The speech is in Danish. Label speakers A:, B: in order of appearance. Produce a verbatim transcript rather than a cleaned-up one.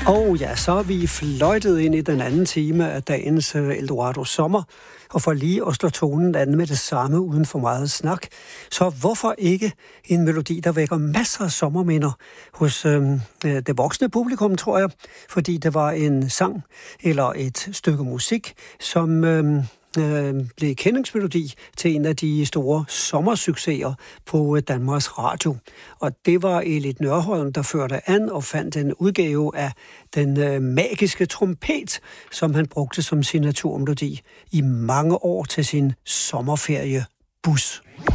A: Og ja, så er vi fløjtet ind i den anden time af dagens Eldorado Sommer, og for lige at slå tonen an med det samme uden for meget snak, så hvorfor ikke en melodi, der vækker masser af sommerminder hos øh, det voksne publikum, tror jeg, fordi det var en sang eller et stykke musik, som øh, øh, blev kendingsmelodi til en af de store sommersucceser på Danmarks Radio. Og det var Elit Nørholm, der førte an og fandt en udgave af den øh, magiske trompet, som han brugte som signaturmelodi i mange år til sin sommerferie bus.